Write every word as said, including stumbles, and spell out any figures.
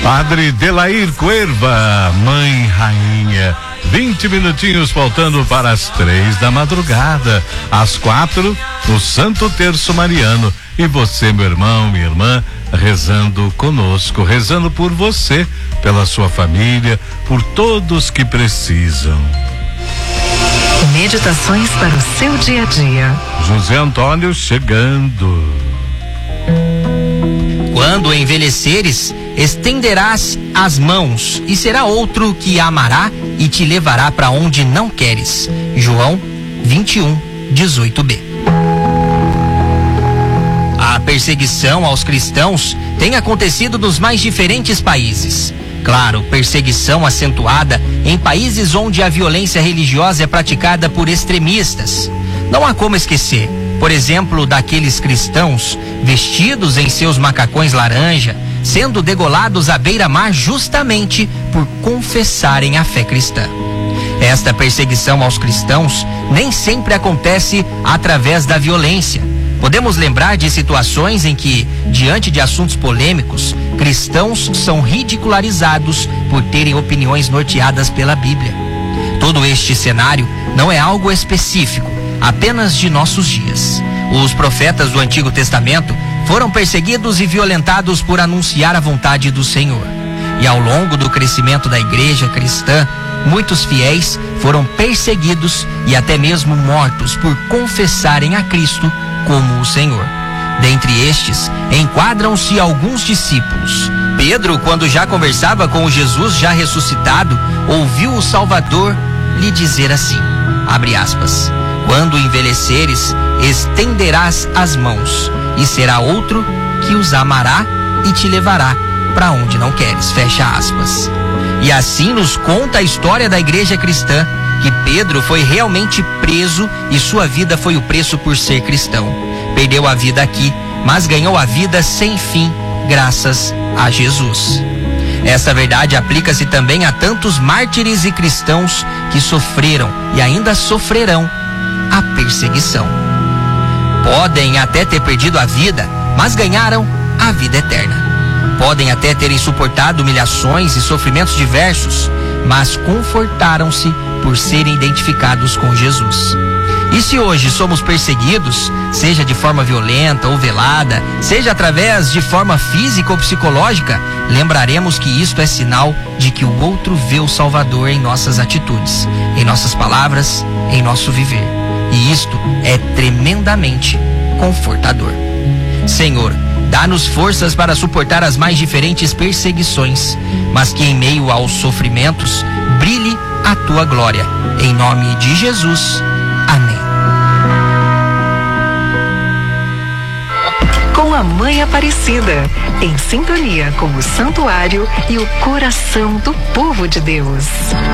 Padre Delair Cuerva, Mãe Rainha. vinte minutinhos faltando para as três da madrugada. Às quatro, no Santo Terço Mariano. E você, meu irmão, minha irmã, rezando conosco, rezando por você, pela sua família, por todos que precisam. Meditações para o seu dia a dia. José Antônio chegando. Quando envelheceres, estenderás as mãos, e será outro que amará e te levará para onde não queres. João vinte e um, dezoito b. A perseguição aos cristãos tem acontecido nos mais diferentes países. Claro, perseguição acentuada em países onde a violência religiosa é praticada por extremistas. Não há como esquecer, por exemplo, daqueles cristãos vestidos em seus macacões laranja, sendo degolados à beira-mar justamente por confessarem a fé cristã. Esta perseguição aos cristãos nem sempre acontece através da violência. Podemos lembrar de situações em que, diante de assuntos polêmicos, cristãos são ridicularizados por terem opiniões norteadas pela Bíblia. Todo este cenário não é algo específico, apenas de nossos dias. Os profetas do Antigo Testamento foram perseguidos e violentados por anunciar a vontade do Senhor. E ao longo do crescimento da igreja cristã, muitos fiéis foram perseguidos e até mesmo mortos por confessarem a Cristo como o Senhor. Dentre estes, enquadram-se alguns discípulos. Pedro, quando já conversava com o Jesus já ressuscitado, ouviu o Salvador lhe dizer assim, abre aspas, quando envelheceres, estenderás as mãos, e será outro que os amará e te levará para onde não queres, fecha aspas. E assim nos conta a história da igreja cristã, que Pedro foi realmente preso e sua vida foi o preço por ser cristão. Perdeu a vida aqui, mas ganhou a vida sem fim, graças a Jesus. Essa verdade aplica-se também a tantos mártires e cristãos que sofreram e ainda sofrerão a perseguição. Podem até ter perdido a vida, mas ganharam a vida eterna. Podem até terem suportado humilhações e sofrimentos diversos, mas confortaram-se por serem identificados com Jesus. E se hoje somos perseguidos, seja de forma violenta ou velada, seja através de forma física ou psicológica, lembraremos que isto é sinal de que o outro vê o Salvador em nossas atitudes, em nossas palavras, em nosso viver. E isto é tremendamente confortador. Senhor, dá-nos forças para suportar as mais diferentes perseguições, mas que em meio aos sofrimentos brilhe a tua glória. Em nome de Jesus. Amém. Com a Mãe Aparecida, em sintonia com o santuário e o coração do povo de Deus.